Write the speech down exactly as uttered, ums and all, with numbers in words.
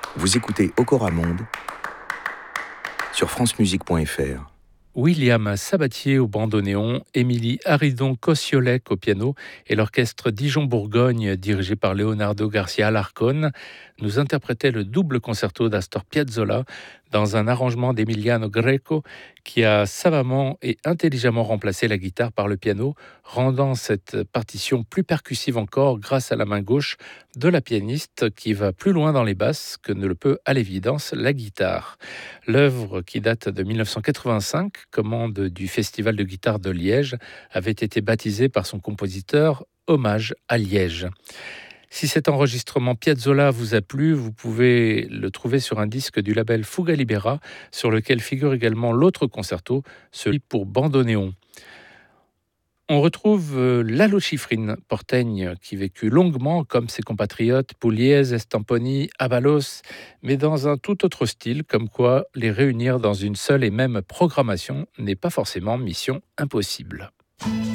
Vous écoutez Okora Monde sur francemusique point f r. William Sabatier au bandoneon, Émilie Haridon-Kosiolek au piano et l'orchestre Dijon-Bourgogne dirigé par Leonardo Garcia Alarcón nous interprétaient le double concerto d'Astor Piazzolla dans un arrangement d'Emiliano Greco qui a savamment et intelligemment remplacé la guitare par le piano, rendant cette partition plus percussive encore grâce à la main gauche de la pianiste qui va plus loin dans les basses que ne le peut à l'évidence la guitare. L'œuvre, qui date de mille neuf cent quatre-vingt-cinq, commande du Festival de guitare de Liège, avait été baptisée par son compositeur Hommage à Liège. Si cet enregistrement Piazzolla vous a plu, vous pouvez le trouver sur un disque du label Fuga Libera, sur lequel figure également l'autre concerto, celui pour bandoneon. On retrouve euh, Lalo Schifrin, porteigne, qui vécut longuement comme ses compatriotes Pugliese, Stamponi, Avalos, mais dans un tout autre style, comme quoi les réunir dans une seule et même programmation n'est pas forcément mission impossible.